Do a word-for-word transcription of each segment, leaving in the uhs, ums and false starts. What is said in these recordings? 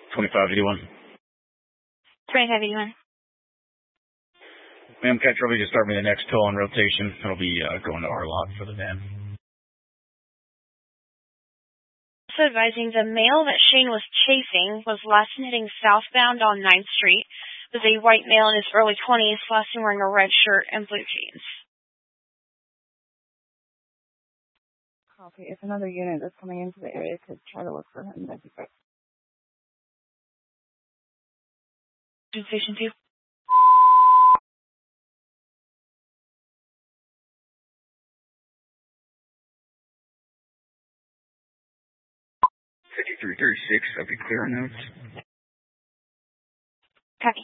twenty-five eighty-one. twenty-five eighty-one. Ma'am, catch really just start me the next tow on rotation. It'll be uh, going to our lot for the van. Also advising the male that Shane was chasing was last seen heading southbound on ninth Street. Was a white male in his early twenties, last seen wearing a red shirt and blue jeans. Copy. If another unit is coming into the area, could try to look for him. That'd be great. Station two. fifty-three thirty-six, I'll be clear on notes. Copy.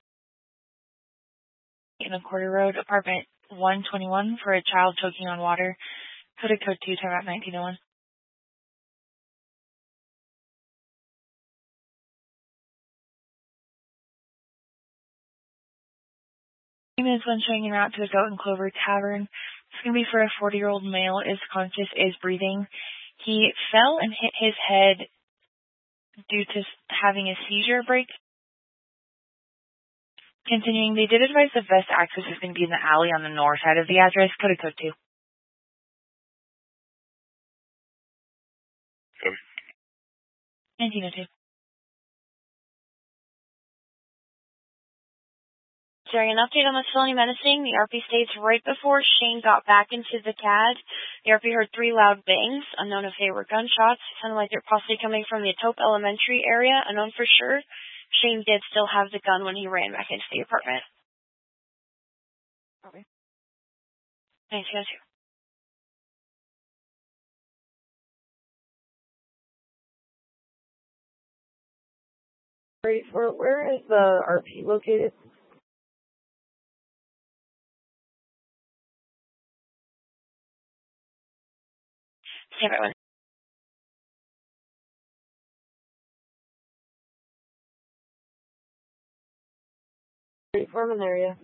In a Quarter Road, apartment one twenty-one for a child choking on water. Code code two, time out nineteen oh one. Name is when showing en route to the Goat and Clover Tavern. It's going to be for a forty-year-old male, is conscious, is breathing. He fell and hit his head due to having a seizure break. Continuing, they did advise the best access is going to be in the alley on the north side of the address. Code code two. Copy. nineteen oh two. During an update on the felony menacing, the R P states right before Shane got back into the C A D, the R P heard three loud bangs, unknown if they were gunshots. It sounded like they're possibly coming from the Atope Elementary area, unknown for sure. Shane did still have the gun when he ran back into the apartment. Okay. nineteen oh two. Great. Where, where is the R P located? Stand by one. Great. Foreman area.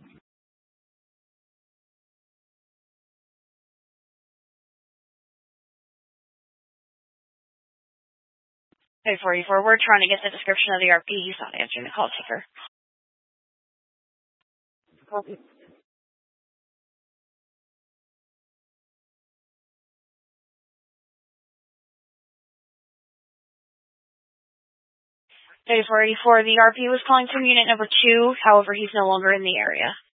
Okay, forty-four. We're trying to get the description of the R P. He's not answering the call taker. Copy. thirty-four eighty-four. The R P was calling from unit number two. However, he's no longer in the area.